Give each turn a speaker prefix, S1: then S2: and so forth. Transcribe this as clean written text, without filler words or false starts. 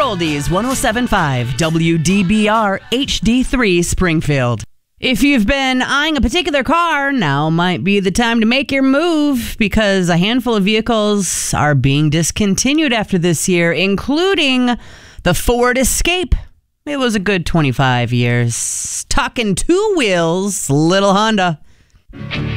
S1: Oldies 107.5 WDBR HD3 Springfield. If you've been eyeing a particular car, now might be the time to make your move because a handful of vehicles are being discontinued after this year, including the Ford Escape. It was a good 25 years. Talking two wheels, little Honda.